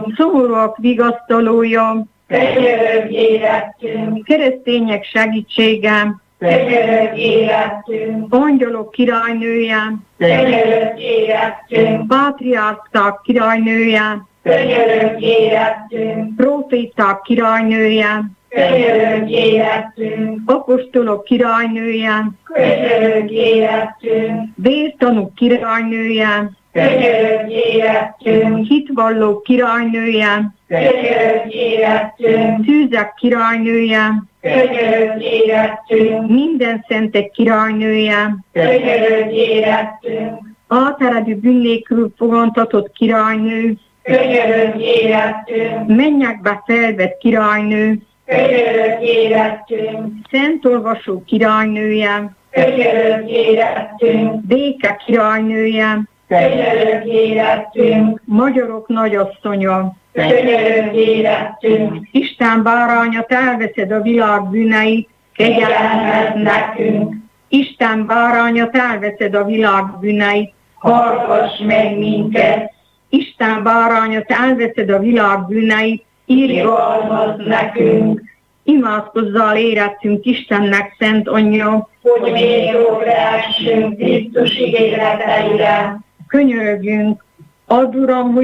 szomorúak vigasztalója, könyörögj érettünk, keresztények segítsége, könyörögj érettünk, angyalok királynője, könyörögj érettünk, pátriárkák királynője, könyörögj érettünk, proféták királynője, könyörögj érettünk, apostolok királynője, könyörögj érettünk, vértanúk királynője, könyörögj érettünk, hitvallók királynője, könyörögj érettünk, szűzek királynője, könyörögj érettünk, minden szentek királynője, könyörögj érettünk, áteredő bűn nélkül fogantatott királynő, könyörögj érettünk, mennyekbe felvett királynő, könyörögj érettünk, szentolvasó királynője, könyörögj érettünk, béke királynője, könyörögj érettünk, magyarok nagyasszonya, könyörögj érettünk, Isten báránya, te elveszed a világ bűneit, kegyelmezd nekünk, Isten báránya, te elveszed a világ bűneit, hallgass meg minket, Isten báránya, te elveszed a világ bűneit, irgalmazd nekünk, imádkozzál érettünk Istennek szent anyja, hogy még jól lehessünk Krisztus ígéreteire. könyörögjünk, add Uram, hogy